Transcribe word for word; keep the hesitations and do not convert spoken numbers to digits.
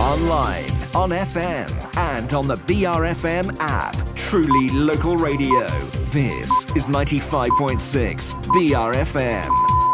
Online, on F M, and on the B R F M app. Truly local radio. This is ninety-five point six B R F M.